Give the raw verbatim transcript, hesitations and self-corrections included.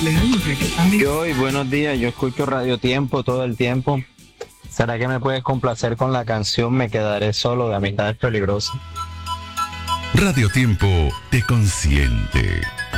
Yo, y buenos días, yo escucho Radio Tiempo todo el tiempo. ¿Será que me puedes complacer con la canción Me Quedaré Solo de Amistades Peligrosas? Radio Tiempo te consiente.